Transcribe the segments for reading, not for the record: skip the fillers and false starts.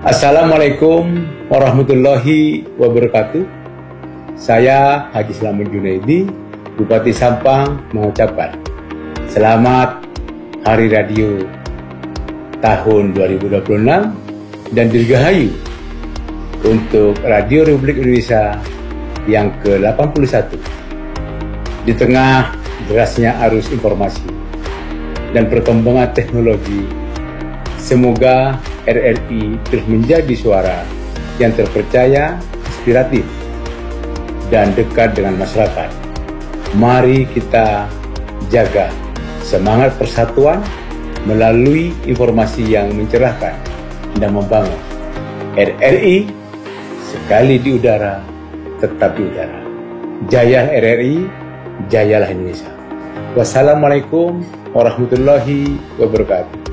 Assalamualaikum warahmatullahi wabarakatuh. Saya Haji Slamet Junaidi, Bupati Sampang, mengucapkan selamat Hari Radio tahun 2026 dan dirgahayu untuk Radio Republik Indonesia yang ke-81. Di tengah derasnya arus informasi dan perkembangan teknologi, semoga RRI terus menjadi suara yang terpercaya, inspiratif, dan dekat dengan masyarakat. Mari kita jaga semangat persatuan melalui informasi yang mencerahkan dan membangun. RRI sekali di udara, tetap di udara. Jaya RRI, jayalah Indonesia. Wassalamualaikum warahmatullahi wabarakatuh.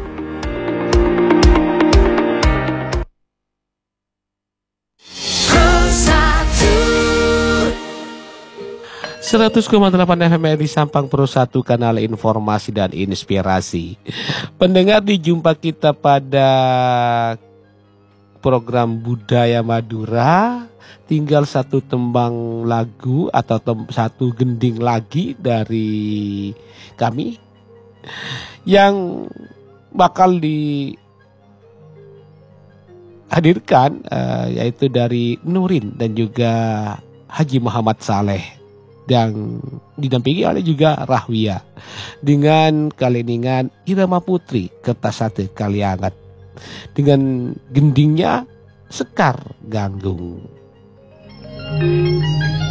100,8 FM di Sampang Pro 1, kanal informasi dan inspirasi. Pendengar, dijumpa kita pada program Budaya Madura. Tinggal satu tembang lagu atau satu gending lagi dari kami yang bakal dihadirkan, yaitu dari Nurin dan juga Haji Muhammad Saleh, yang didampingi oleh juga Rahwia dengan kaliningan Irama Putri Kertasate Kaliangat dengan gendingnya Sekar Ganggung.